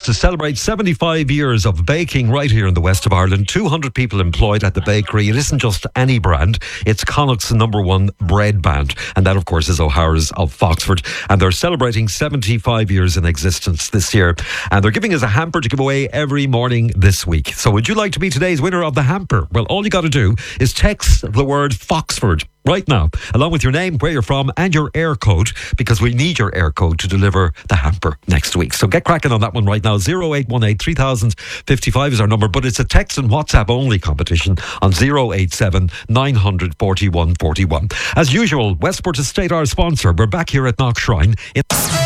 to celebrate 75 years of baking right here in the west of Ireland. 200 people employed at the bakery. It isn't just any brand, it's Connacht's #1 bread band. And that, of course, is O'Hara's of Foxford. And they're celebrating 75 years in existence this year. And they're giving us a hamper to give away every morning this week. So would you like to be today's winner of the hamper? Well, all you got to do is text the word Foxford right now, along with your name, where you're from, and your air code, because we need your air code to deliver the hamper next week. So get cracking on that one right now. 0818 3055 is our number, but it's a text and WhatsApp only competition on 087 941 41. As usual, Westport Estate, our sponsor. We're back here at Knock Shrine.